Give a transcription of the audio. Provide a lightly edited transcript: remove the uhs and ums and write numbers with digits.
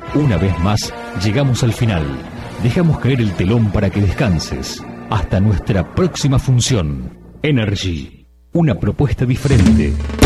Una vez más, llegamos al final. Dejamos caer el telón para que descanses. Hasta nuestra próxima función. Energy. Una propuesta diferente.